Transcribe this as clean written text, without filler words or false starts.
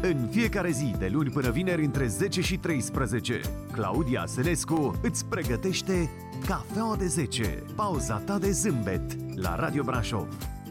În fiecare zi, de luni până vineri, între 10 și 13, Claudia Sănescu îți pregătește Cafeaua de 10, pauza ta de zâmbet, la Radio Brașov.